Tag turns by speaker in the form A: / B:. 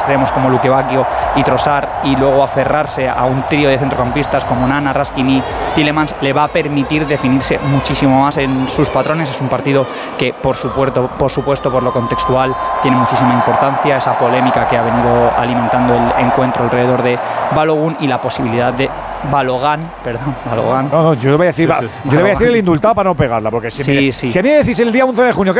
A: extremos como Luque Bacchio y Trossard, y luego aferrarse a un trío de centrocampistas como Nana, Raskin y Tielemans, le va a permitir definirse muchísimo más en sus patrones. Es un partido que, por supuesto, por lo contextual, tiene muchísima importancia, esa polémica que ha venido alimentando el encuentro alrededor de Balogun y la posibilidad de Balogan.
B: No, yo le voy a decir, yo le voy a decir el indultado para no pegarla, porque si a mí me decís el día 11 de junio